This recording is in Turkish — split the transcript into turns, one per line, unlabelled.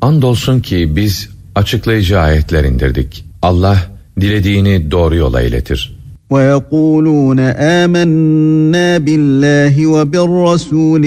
Andolsun ki biz açıklayıcı ayetler indirdik. Allah dilediğini doğru yola iletir.
وَيَقُولُونَ آمَنَّا بِاللّٰهِ وَبِالرَّسُولِ